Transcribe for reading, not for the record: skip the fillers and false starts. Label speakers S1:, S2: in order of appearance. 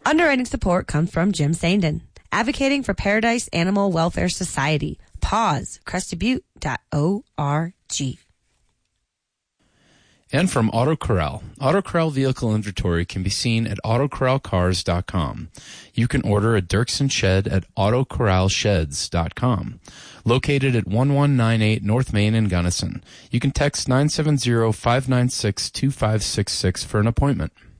S1: Underwriting support comes from Jim Sandin, advocating for Paradise Animal Welfare Society. Pause. CrestedButte.org.
S2: And from Auto Corral. Auto Corral vehicle inventory can be seen at autocorralcars.com. You can order a Dirksen shed at autocorralsheds.com. Located at 1198 North Main in Gunnison. You can text 970-596-2566 for an appointment.